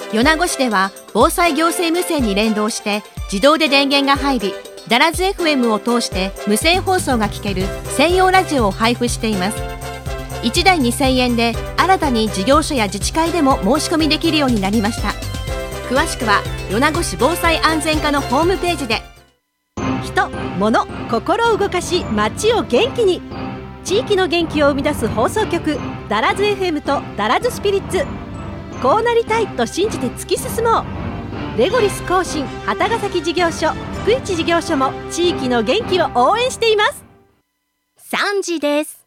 米子市では防災行政無線に連動して自動で電源が入り、ダラズ FM を通して無線放送が聞ける専用ラジオを配布しています。1台2000円で新たに事業所や自治会でも申し込みできるようになりました。詳しくは米子市防災安全課のホームページで。 人、物、心を動かし街を元気に、地域の元気を生み出す放送局ダラズ FM とダラズスピリッツ。こうなりたいと信じて突き進もう。レゴリス更新旗ヶ崎事業所、福市事業所も地域の元気を応援しています。 3時です。